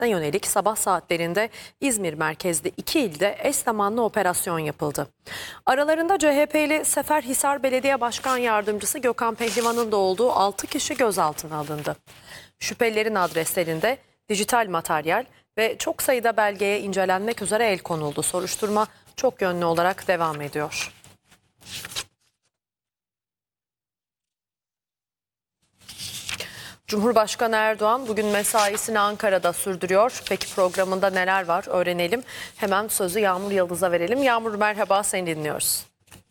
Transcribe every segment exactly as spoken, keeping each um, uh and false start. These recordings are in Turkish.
yönelik sabah saatlerinde İzmir merkezli iki ilde eş zamanlı operasyon yapıldı. Aralarında C H P'li Seferhisar Belediye Başkan Yardımcısı Gökhan Pehlivan'ın da olduğu altı kişi gözaltına alındı. Şüphelilerin adreslerinde dijital materyal ve çok sayıda belgeye incelenmek üzere el konuldu. Soruşturma çok yönlü olarak devam ediyor. Cumhurbaşkanı Erdoğan bugün mesaisini Ankara'da sürdürüyor. Peki programında neler var öğrenelim. Hemen sözü Yağmur Yıldız'a verelim. Yağmur merhaba, seni dinliyoruz.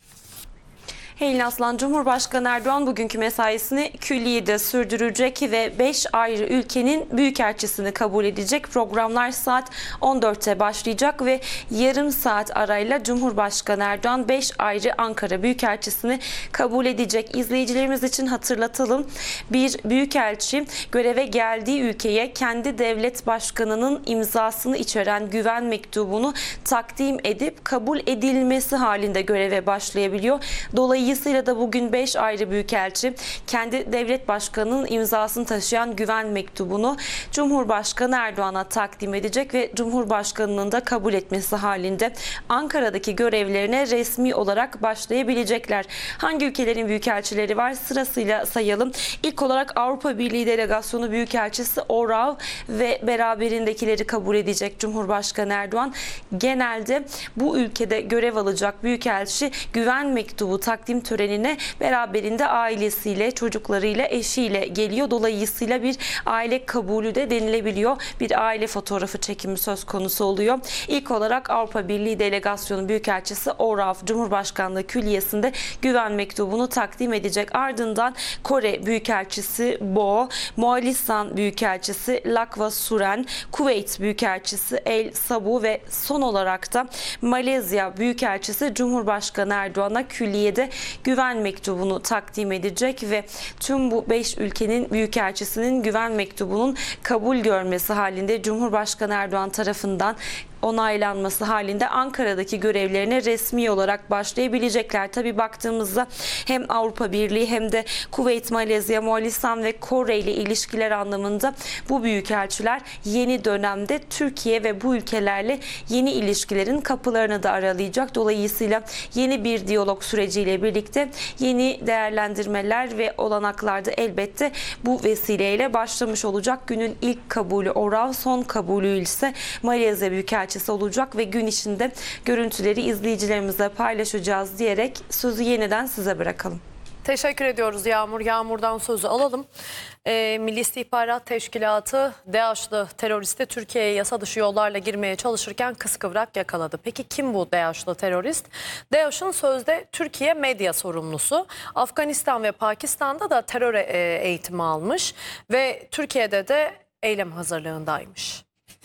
Helin Aslan, Cumhurbaşkanı Erdoğan bugünkü mesaisini külliyede sürdürecek ve beş ayrı ülkenin büyükelçisini kabul edecek. Programlar saat on dörtte başlayacak ve yarım saat arayla Cumhurbaşkanı Erdoğan beş ayrı Ankara büyükelçisini kabul edecek. İzleyicilerimiz için hatırlatalım. Bir büyükelçi göreve geldiği ülkeye kendi devlet başkanının imzasını içeren güven mektubunu takdim edip kabul edilmesi halinde göreve başlayabiliyor. Dolayısıyla Dolayısıyla da bugün beş ayrı büyükelçi kendi devlet başkanının imzasını taşıyan güven mektubunu Cumhurbaşkanı Erdoğan'a takdim edecek ve Cumhurbaşkanının da kabul etmesi halinde Ankara'daki görevlerine resmi olarak başlayabilecekler. Hangi ülkelerin büyükelçileri var? Sırasıyla sayalım. İlk olarak Avrupa Birliği Delegasyonu Büyükelçisi Orav ve beraberindekileri kabul edecek Cumhurbaşkanı Erdoğan. Genelde bu ülkede görev alacak büyükelçi güven mektubu takdim törenine beraberinde ailesiyle, çocuklarıyla, eşiyle geliyor. Dolayısıyla bir aile kabulü de denilebiliyor. Bir aile fotoğrafı çekimi söz konusu oluyor. İlk olarak Avrupa Birliği Delegasyonu Büyükelçisi Orav, Cumhurbaşkanlığı Külliyesi'nde güven mektubunu takdim edecek. Ardından Kore Büyükelçisi Bo, Moğolistan Büyükelçisi Lakva Suren, Kuveyt Büyükelçisi El Sabu ve son olarak da Malezya Büyükelçisi Cumhurbaşkanı Erdoğan'a külliyede güven mektubunu takdim edecek ve tüm bu beş ülkenin büyükelçisinin güven mektubunun kabul görmesi halinde Cumhurbaşkanı Erdoğan tarafından onaylanması halinde Ankara'daki görevlerine resmi olarak başlayabilecekler. Tabii baktığımızda hem Avrupa Birliği hem de Kuveyt, Malezya, Moğolistan ve Kore ile ilişkiler anlamında bu büyükelçiler yeni dönemde Türkiye ve bu ülkelerle yeni ilişkilerin kapılarını da aralayacak. Dolayısıyla yeni bir diyalog süreciyle birlikte yeni değerlendirmeler ve olanaklar da elbette bu vesileyle başlamış olacak. Günün ilk kabulü Orav, son kabulü ise Malezya Büyükelçisi olacak ve gün içinde görüntüleri izleyicilerimizle paylaşacağız diyerek sözü yeniden size bırakalım. Teşekkür ediyoruz Yağmur. Yağmur'dan sözü alalım. E, Milli İstihbarat Teşkilatı DAEŞ'lı teröristi Türkiye'ye yasa dışı yollarla girmeye çalışırken kıskıvrak yakaladı. Peki kim bu DAEŞ'lı terörist? DAEŞ'ın sözde Türkiye medya sorumlusu. Afganistan ve Pakistan'da da terör e, eğitimi almış ve Türkiye'de de eylem hazırlığındaymış.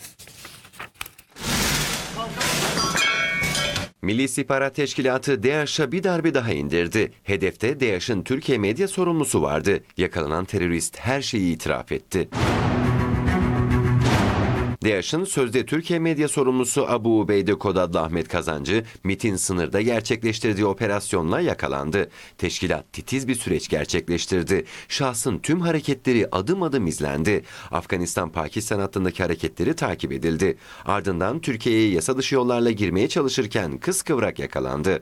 Milli İstihbarat Teşkilatı DAEŞ'a bir darbe daha indirdi. Hedefte DAEŞ'in Türkiye medya sorumlusu vardı. Yakalanan terörist her şeyi itiraf etti. DAEŞ'in sözde Türkiye medya sorumlusu Abu Ubeyde Kod adlı Ahmet Kazancı, MİT'in sınırda gerçekleştirdiği operasyonla yakalandı. Teşkilat titiz bir süreç gerçekleştirdi. Şahsın tüm hareketleri adım adım izlendi. Afganistan-Pakistan hattındaki hareketleri takip edildi. Ardından Türkiye'ye yasa dışı yollarla girmeye çalışırken kıskıvrak yakalandı.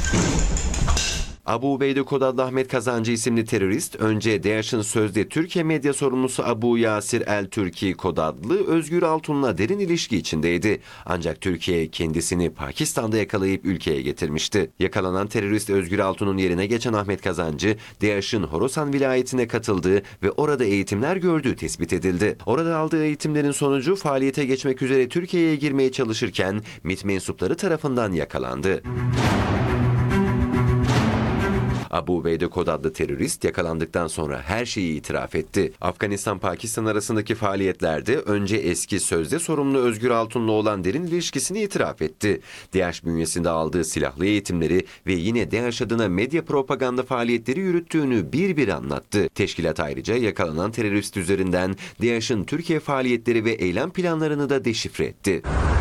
Abu Ubeyde Kod adlı Ahmet Kazancı isimli terörist önce DAEŞ'in sözde Türkiye medya sorumlusu Abu Yasir El Türki Kod adlı Özgür Altun'la derin ilişki içindeydi. Ancak Türkiye kendisini Pakistan'da yakalayıp ülkeye getirmişti. Yakalanan terörist Özgür Altun'un yerine geçen Ahmet Kazancı, DAEŞ'in Horasan vilayetine katıldığı ve orada eğitimler gördüğü tespit edildi. Orada aldığı eğitimlerin sonucu faaliyete geçmek üzere Türkiye'ye girmeye çalışırken MİT mensupları tarafından yakalandı. Abu Ubeyde Kod adlı terörist yakalandıktan sonra her şeyi itiraf etti. Afganistan-Pakistan arasındaki faaliyetlerde önce eski sözde sorumlu Özgür Altun'la olan derin ilişkisini itiraf etti. DAEŞ bünyesinde aldığı silahlı eğitimleri ve yine DAEŞ adına medya propaganda faaliyetleri yürüttüğünü bir bir anlattı. Teşkilat ayrıca yakalanan terörist üzerinden DAEŞ'in Türkiye faaliyetleri ve eylem planlarını da deşifre etti.